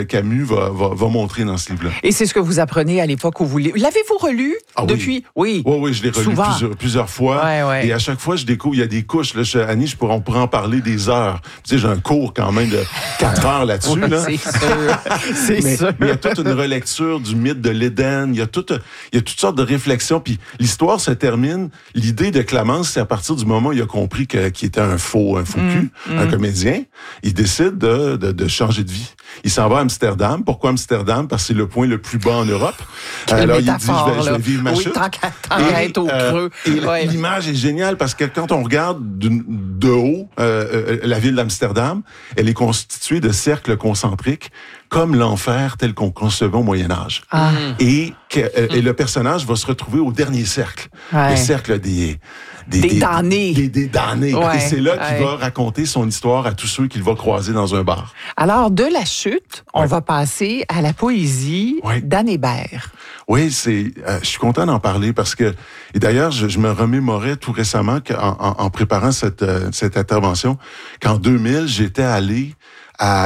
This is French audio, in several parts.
Camus va montrer dans ce livre-là. Et c'est ce que vous apprenez à l'époque où vous l'avez-vous relu depuis? Oui. Oui, je l'ai relu plusieurs fois. Ouais. Et à chaque fois, je découvre, il y a des couches. Là, Annie, on pourrait en parler des heures. Tu sais, j'ai un cours quand même de 4 heures là-dessus. Oui, là. c'est sûr. Mais il y a toute une relecture du mythe de l'Éden. Il y a toutes sortes de réflexions. Puis l'histoire se termine. L'idée de Clamence, c'est à partir du moment où il a compris qu'il était un faux cul, un comédien. Il décide de changer de vie. Il s'en va à Amsterdam. Pourquoi Amsterdam? Parce que c'est le point le plus bas en Europe. Alors, il dit, je vais vivre ma chute. Tant qu'à être au creux. Et l'image est géniale parce que quand on regarde de haut la ville d'Amsterdam, elle est constituée de cercles concentriques comme l'enfer tel qu'on concevait au Moyen-Âge. Et le personnage va se retrouver au dernier cercle. Le cercle des damnés. Des damnés. Et c'est là qu'il va raconter son histoire à tous ceux qu'il va croiser dans un bar. Alors, de la chute, on va passer à la poésie d'Anne Hébert. Oui, je suis content d'en parler parce que, et d'ailleurs, je me remémorais tout récemment en préparant cette intervention, qu'en 2000, j'étais allé à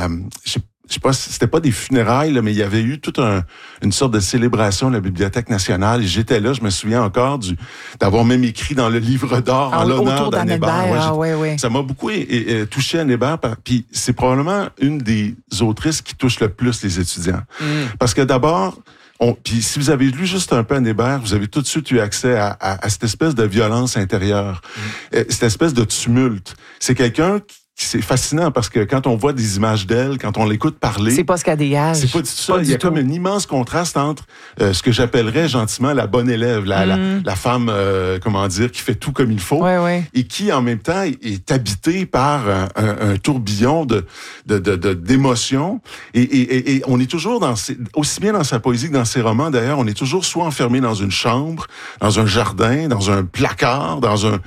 je sais pas, c'était pas des funérailles, là, mais il y avait eu toute une sorte de célébration de la Bibliothèque nationale. Et j'étais là, je me souviens encore d'avoir même écrit dans le livre d'or en l'honneur d'Anne Hébert. Ça m'a beaucoup touché Anne Hébert. Puis c'est probablement une des autrices qui touche le plus les étudiants. Parce que d'abord, puis si vous avez lu juste un peu Anne Hébert, vous avez tout de suite eu accès à cette espèce de violence intérieure, cette espèce de tumulte. C'est quelqu'un c'est fascinant parce que quand on voit des images d'elle, quand on l'écoute parler... C'est pas ce qu'elle dégage. C'est pas du tout ça. Il y a comme un immense contraste entre ce que j'appellerais gentiment la bonne élève, la femme, qui fait tout comme il faut, et qui, en même temps, est habitée par un tourbillon d'émotions. Et on est toujours aussi bien dans sa poésie que dans ses romans, d'ailleurs, on est toujours soit enfermé dans une chambre, dans un jardin, dans un placard,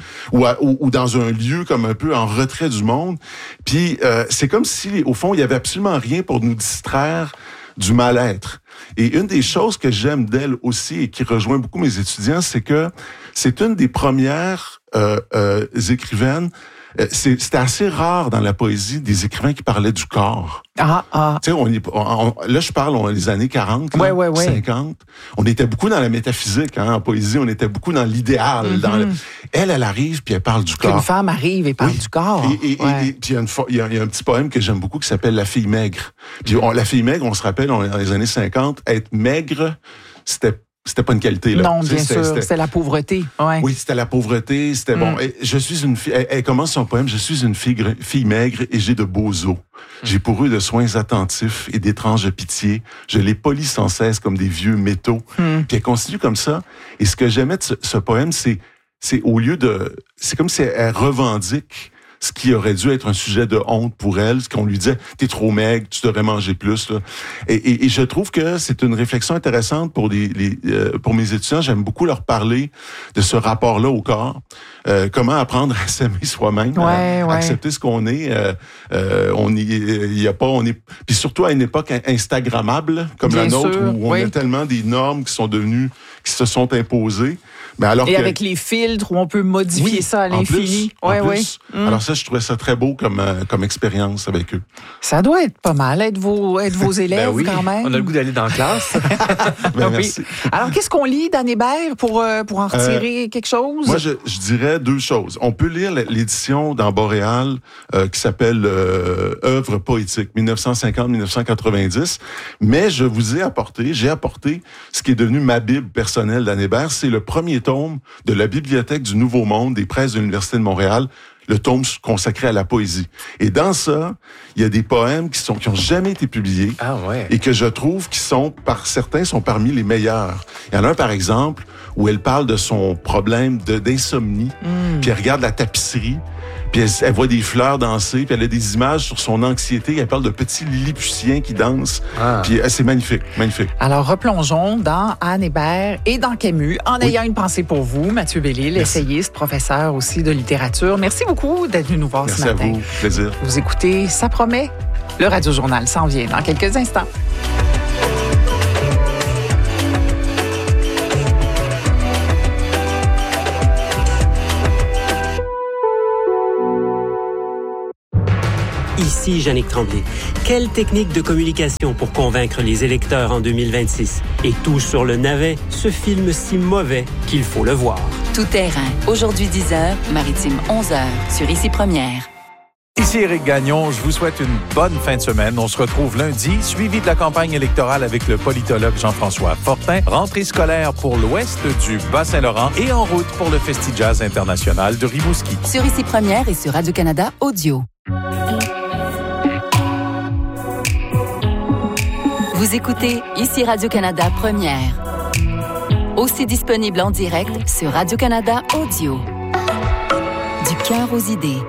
ou dans un lieu comme un peu en retrait du monde. Puis c'est comme si, au fond, il y avait absolument rien pour nous distraire du mal-être. Et une des choses que j'aime d'elle aussi et qui rejoint beaucoup mes étudiants, c'est que c'est une des premières écrivaines. C'était assez rare dans la poésie des écrivains qui parlaient du corps. Tu sais, là, je parle les années 40, 50. On était beaucoup dans la métaphysique, en poésie. On était beaucoup dans l'idéal. Elle arrive, puis elle parle du corps. Une femme arrive et parle du corps. Et puis, il y a un petit poème que j'aime beaucoup qui s'appelle « La fille maigre ». Puis, la fille maigre, on se rappelle, dans les années 50, être maigre, c'était pas une qualité, là. Non, bien sûr, c'était la pauvreté. Oui, c'était la pauvreté, c'était bon. Je suis une fille, elle commence son poème, « Je suis une fille maigre et j'ai de beaux os. J'ai pour eux de soins attentifs et d'étranges pitiés. Je les polis sans cesse comme des vieux métaux. » Puis elle continue comme ça. Et ce que j'aimais de ce poème, c'est c'est comme si elle revendique ce qui aurait dû être un sujet de honte pour elle, ce qu'on lui disait, t'es trop maigre, tu devrais manger plus, là. Et je trouve que c'est une réflexion intéressante pour pour mes étudiants. J'aime beaucoup leur parler de ce rapport-là au corps, comment apprendre à s'aimer soi-même, accepter ce qu'on est. Puis surtout à une époque instagrammable comme la nôtre, où on a tellement des normes qui se sont imposées. Mais avec les filtres où on peut modifier ça à l'infini. En plus. Alors ça, je trouvais ça très beau comme expérience avec eux. Ça doit être pas mal, être vos élèves quand même. On a le goût d'aller dans la classe. Merci. Alors, qu'est-ce qu'on lit d'Anne Hébert pour en retirer quelque chose? Moi, je dirais deux choses. On peut lire l'édition dans Boréal qui s'appelle Œuvres poétiques, 1950-1990. Mais j'ai apporté ce qui est devenu ma Bible personnelle d'Anne Hébert. C'est le premier tome de la Bibliothèque du Nouveau Monde des presses de l'Université de Montréal, le tome consacré à la poésie. Et dans ça, il y a des poèmes qui ont jamais été publiés et que je trouve certains sont parmi les meilleurs. Il y en a un, par exemple, où elle parle de son problème d'insomnie, puis elle regarde la tapisserie, puis elle voit des fleurs danser, puis elle a des images sur son anxiété. Elle parle de petits lilliputiens qui dansent. Puis c'est magnifique, magnifique. Alors, replongeons dans Anne Hébert et dans Camus, en ayant une pensée pour vous, Mathieu Bellil, essayiste, professeur aussi de littérature. Merci beaucoup d'être venu nous voir ce matin. Merci à vous, plaisir. Vous écoutez Ça promet. Le Radio-Journal s'en vient dans quelques instants. Ici Yannick Tremblay. Quelle technique de communication pour convaincre les électeurs en 2026? Et tout sur le navet, ce film si mauvais qu'il faut le voir. Tout terrain. Aujourd'hui 10h, Maritime 11h, sur Ici Première. Ici Éric Gagnon, je vous souhaite une bonne fin de semaine. On se retrouve lundi, suivi de la campagne électorale avec le politologue Jean-François Fortin. Rentrée scolaire pour l'ouest du Bas-Saint-Laurent et en route pour le Festi-Jazz international de Rimouski. Sur Ici Première et sur Radio-Canada Audio. Vous écoutez Ici Radio-Canada Première. Aussi disponible en direct sur Radio-Canada Audio. Du cœur aux idées.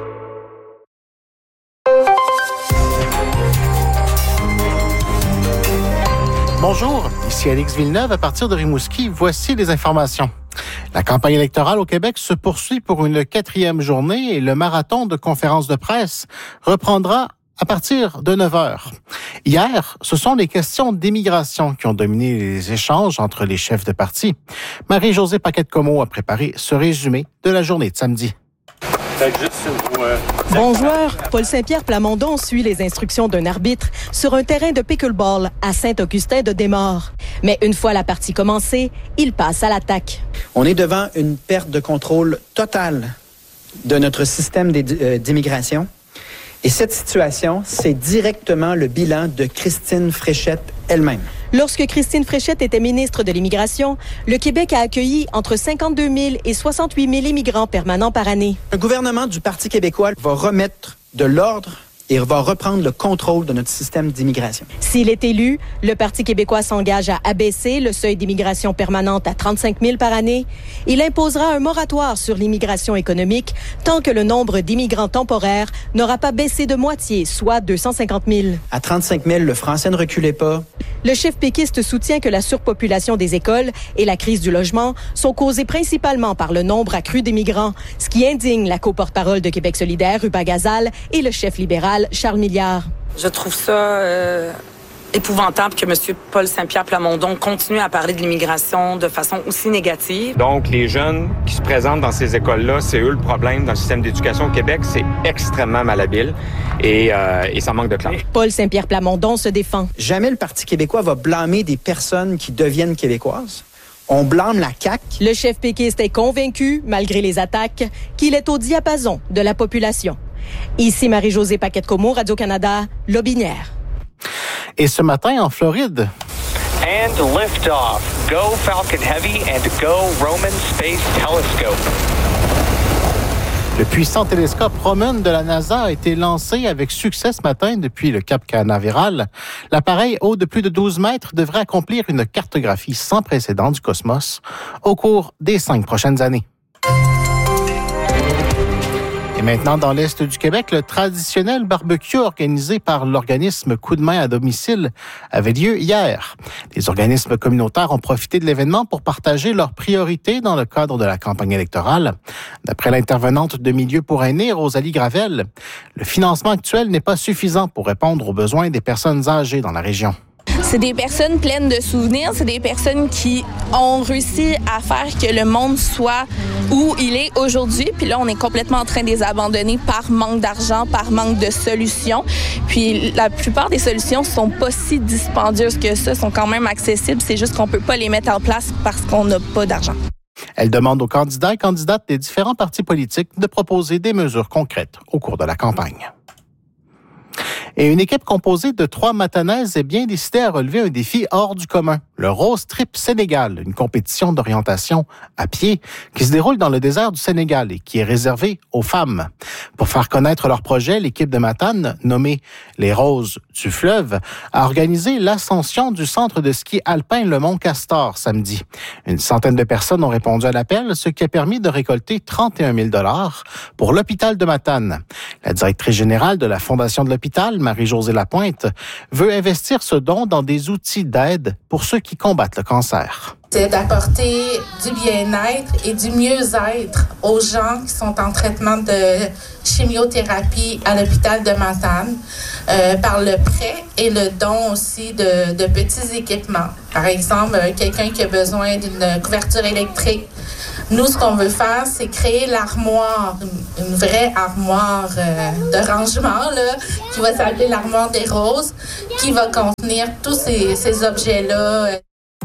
Bonjour, ici Alex Villeneuve à partir de Rimouski. Voici les informations. La campagne électorale au Québec se poursuit pour une 4e journée et le marathon de conférences de presse reprendra à partir de 9h. Hier, ce sont les questions d'immigration qui ont dominé les échanges entre les chefs de parti. Marie-Josée Paquette-Comeau a préparé ce résumé de la journée de samedi. Bon joueur, Paul Saint-Pierre Plamondon suit les instructions d'un arbitre sur un terrain de pickleball à Saint-Augustin-de-Desmaures. Mais une fois la partie commencée, il passe à l'attaque. On est devant une perte de contrôle totale de notre système d'immigration. Et cette situation, c'est directement le bilan de Christine Fréchette elle-même. Lorsque Christine Fréchette était ministre de l'Immigration, le Québec a accueilli entre 52 000 et 68 000 immigrants permanents par année. Le gouvernement du Parti québécois va remettre de l'ordre et va reprendre le contrôle de notre système d'immigration. S'il est élu, le Parti québécois s'engage à abaisser le seuil d'immigration permanente à 35 000 par année. Il imposera un moratoire sur l'immigration économique tant que le nombre d'immigrants temporaires n'aura pas baissé de moitié, soit 250 000. À 35 000, le français ne reculait pas. Le chef péquiste soutient que la surpopulation des écoles et la crise du logement sont causées principalement par le nombre accru d'immigrants, ce qui indigne la co-porte-parole de Québec solidaire, Ruba Gazal, et le chef libéral, Charles Milliard. Je trouve ça épouvantable que M. Paul Saint-Pierre Plamondon continue à parler de l'immigration de façon aussi négative. Donc, les jeunes qui se présentent dans ces écoles-là, c'est eux le problème dans le système d'éducation au Québec. C'est extrêmement malhabile et ça manque de classe. Paul Saint-Pierre Plamondon se défend. Jamais le Parti québécois va blâmer des personnes qui deviennent québécoises. On blâme la CAQ. Le chef péquiste est convaincu, malgré les attaques, qu'il est au diapason de la population. Ici Marie-Josée Paquette-Comeau, Radio-Canada, Lobinière. Et ce matin, en Floride... And lift off. Go Falcon Heavy and go Roman Space Telescope. Le puissant télescope Roman de la NASA a été lancé avec succès ce matin depuis le Cap Canaveral. L'appareil haut de plus de 12 mètres devrait accomplir une cartographie sans précédent du cosmos au cours des 5 prochaines années. Et maintenant, dans l'Est du Québec, le traditionnel barbecue organisé par l'organisme Coup de main à domicile avait lieu hier. Les organismes communautaires ont profité de l'événement pour partager leurs priorités dans le cadre de la campagne électorale. D'après l'intervenante de Milieu pour aînés, Rosalie Gravel, le financement actuel n'est pas suffisant pour répondre aux besoins des personnes âgées dans la région. C'est des personnes pleines de souvenirs, c'est des personnes qui ont réussi à faire que le monde soit où il est aujourd'hui. Puis là, on est complètement en train de les abandonner par manque d'argent, par manque de solutions. Puis la plupart des solutions sont pas si dispendieuses que ça, sont quand même accessibles. C'est juste qu'on peut pas les mettre en place parce qu'on n'a pas d'argent. Elle demande aux candidats et candidates des différents partis politiques de proposer des mesures concrètes au cours de la campagne. Et une équipe composée de 3 Matanaises est bien décidée à relever un défi hors du commun. Le Rose Trip Sénégal, une compétition d'orientation à pied qui se déroule dans le désert du Sénégal et qui est réservée aux femmes. Pour faire connaître leur projet, l'équipe de Matane, nommée les Roses du Fleuve, a organisé l'ascension du centre de ski alpin Le Mont Castor samedi. Une centaine de personnes ont répondu à l'appel, ce qui a permis de récolter 31 000 $ pour l'hôpital de Matane. La directrice générale de la Fondation de l'hôpital, Marie-Josée Lapointe, veut investir ce don dans des outils d'aide pour ceux qui combattent le cancer. C'est d'apporter du bien-être et du mieux-être aux gens qui sont en traitement de chimiothérapie à l'hôpital de Matane par le prêt et le don aussi de petits équipements. Par exemple, quelqu'un qui a besoin d'une couverture électrique Nous, ce qu'on veut faire, c'est créer l'armoire, une vraie armoire de rangement, là, qui va s'appeler l'armoire des roses, qui va contenir tous ces objets-là.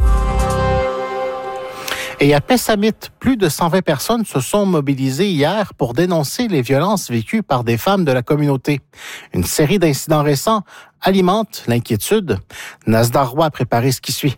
Et à Pessamit, plus de 120 personnes se sont mobilisées hier pour dénoncer les violences vécues par des femmes de la communauté. Une série d'incidents récents alimente l'inquiétude. Nasdar Roy a préparé ce qui suit.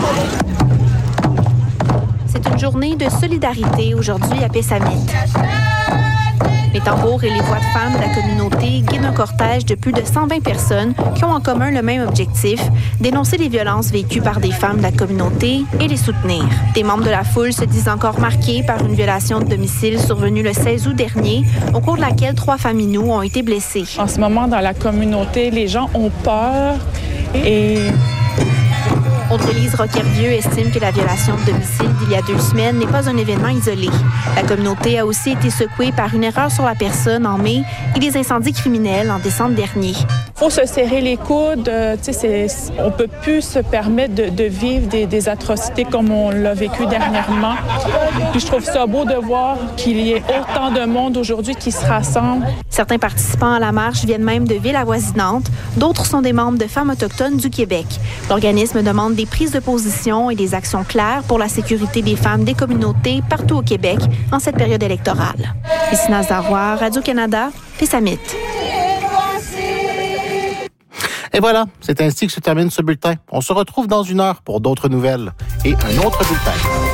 C'est une journée de solidarité aujourd'hui à Pessamit. Les tambours et les voix de femmes de la communauté guident un cortège de plus de 120 personnes qui ont en commun le même objectif, dénoncer les violences vécues par des femmes de la communauté et les soutenir. Des membres de la foule se disent encore marqués par une violation de domicile survenue le 16 août dernier, au cours de laquelle 3 femmes inoues ont été blessées. En ce moment, dans la communauté, les gens ont peur et... Audrey-Lise Roquervieux estime que la violation de domicile d'il y a 2 semaines n'est pas un événement isolé. La communauté a aussi été secouée par une erreur sur la personne en mai et des incendies criminels en décembre dernier. Il faut se serrer les coudes. On ne peut plus se permettre de vivre des atrocités comme on l'a vécu dernièrement. Puis je trouve ça beau de voir qu'il y ait autant de monde aujourd'hui qui se rassemble. Certains participants à la marche viennent même de villes avoisinantes. D'autres sont des membres de Femmes autochtones du Québec. L'organisme demande des prises de position et des actions claires pour la sécurité des femmes des communautés partout au Québec en cette période électorale. Ici Nasdar Roy, Radio-Canada, Pessamit. Et voilà, c'est ainsi que se termine ce bulletin. On se retrouve dans 1 heure pour d'autres nouvelles et un autre bulletin.